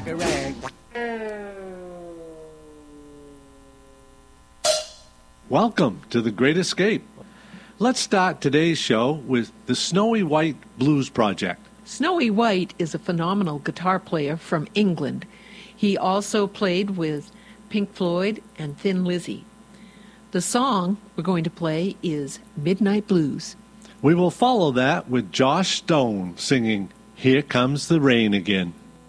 like a rag. Welcome to The Great Escape. Let's start today's show with the Snowy White Blues Project. Snowy White is a phenomenal guitar player from England. He also played with Pink Floyd and Thin Lizzy. The song we're going to play is Midnight Blues. We will follow that with Josh Stone singing Here Comes the Rain Again.